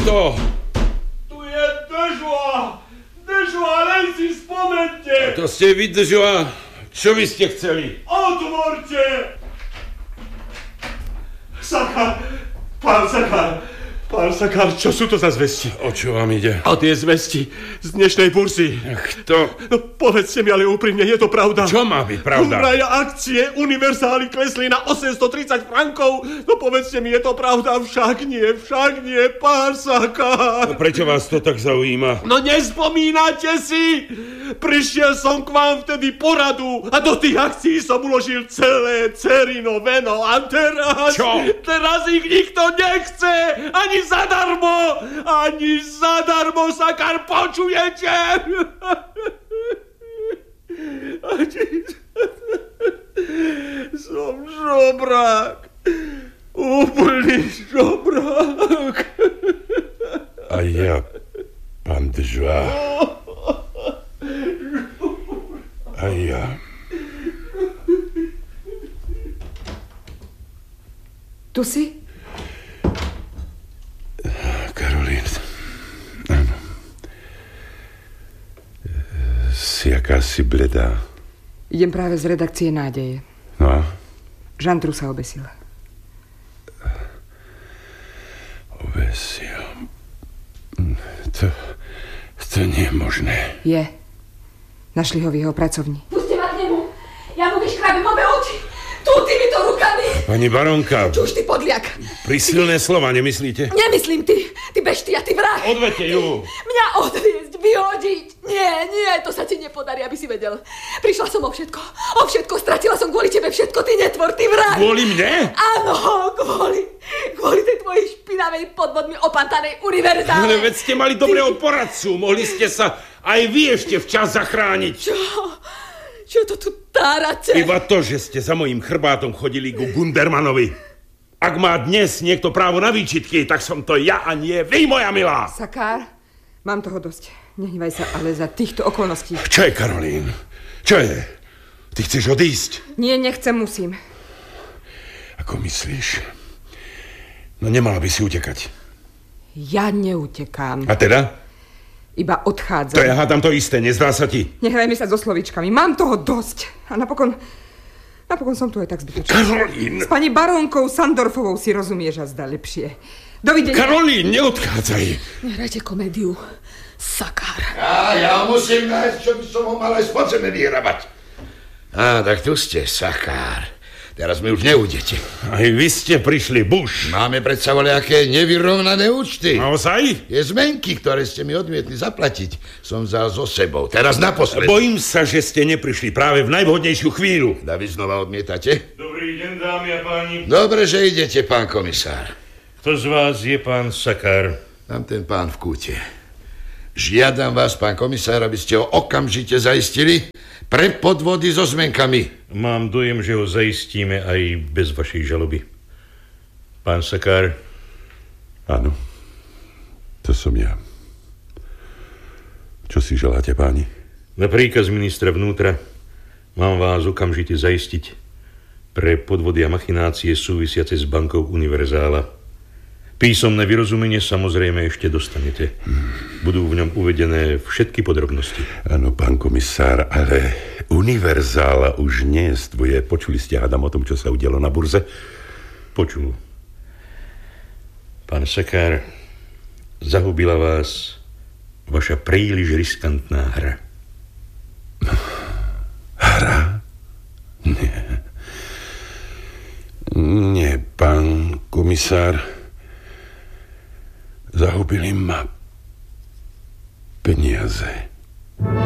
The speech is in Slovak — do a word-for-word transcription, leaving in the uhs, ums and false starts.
to? Tu je Dežua! Dežua, len si spomente! To ste vy, Dežua? Čo by ste chceli? Otvorte! Sakár, pán Sakár, pán Sakár, čo sú to za zvesti? O čo vám ide? O tie zvesti z dnešnej burzy. Kto? No, povedzte mi ale úprimne, je to pravda? Čo má byť pravda? Umraja akcie Univerzály klesli na osemstotridsať frankov. No povedzte mi, je to pravda? Však nie, však nie, pán Sakár. No, prečo vás to tak zaujíma? No nespomínate si? Prišiel som k vám vtedy poradu a do tých akcií som uložil celé dcerino veno a teraz... Čo? Teraz ich nikto nechce! Ani zadarmo! Ani zadarmo, Sakár, počujete? Ani... Som žobrák. Úplný žobrák. A ja, pán Dežua. A ja. Tu si? Karolín, áno. Si akási bledá. Idem práve z redakcie Nádeje. No a? Žantru sa obesil. Obesil. To, to nie je možné. Je. Našli ho v jeho pracovni. Puste ma k nemu. Ja mu vyškrabím obe oči. Tu týmito rukami. Pani baronka. Čuž, ty podliak. Prísilné slova, nemyslíte? Nemyslím ty. Ty beštia, ty vrah. Odvete ju. Mňa odviezť, vyhodiť. Nie, nie, to sa ti nepodarí, aby si vedel. Prišla som o všetko. O všetko, stratila som kvôli tebe všetko. Ty netvor, ty vrah. Kvôli mne? Áno, kvôli. Kvôli tej tvojej špinavej podvodmi opantanej univerzále. Ale veď ste mali dobrého poradcu. Mohli ste sa aj vy ešte včas zachrániť. Čo? Čo to tu tárate? Iba to, že ste za mojím chrbátom chodili ku Gundermanovi. Ak má dnes niekto právo na výčitky, tak som to ja a nie vy, moja milá. Sakár, mám toho dosť. Nehnívaj sa ale za týchto okolností. Čo je, Karolín? Čo je? Ty chceš odísť? Nie, nechcem, musím. Ako myslíš? No nemala by si utekať. Ja neutekám. A teda? Iba odchádzam. To ja hádam to isté, nezdá sa ti? Nehrajme sa so slovíčkami. Mám toho dosť. A napokon... Napokon som tu aj tak zbytočná. Karolín! S pani barónkou Sandorfovou si rozumieš a zdá lepšie. Dovidenia. Karolín, neodchádzaj. Nehrajte komédiu. Sakár. A ja musím nájsť, čo by som ho mal aj spod zeme vyhrabať. Á, tak tu ste, Sakár. Teraz mi už neudete. Aj vy ste prišli, buš. Máme predsa voľaké nevyrovnané účty. Naozaj? Je zmenky, ktoré ste mi odmietli zaplatiť. Som vzal so sebou. Teraz naposledy. Bojím sa, že ste neprišli práve v najvhodnejšiu chvíľu. A vy znova odmietate? Dobrý deň, dámy a páni. Dobre, že idete, pán komisár. Kto z vás je pán Sakár? Tam ten pán v kúte. Žiadam vás, pán komisár, aby ste ho okamžite zaistili pre podvody so zmenkami. Mám dojem, že ho zaistíme aj bez vašej žaloby. Pán Sakár? Áno, to som ja. Čo si želáte, páni? Na príkaz ministra vnútra mám vás okamžite zaistiť pre podvody a machinácie súvisiace s bankou Univerzála. Písomné vyrozumenie samozrejme ešte dostanete. Budú v ňom uvedené všetky podrobnosti. Áno, pán komisár, ale Univerzála už nejestvuje. Počuli ste, hádam, o tom, čo sa udialo na burze? Počul. Pán Sakár, zahubila vás vaša príliš riskantná hra. Hra? Nie. Nie, pán komisár. Zahubili ma peniaze.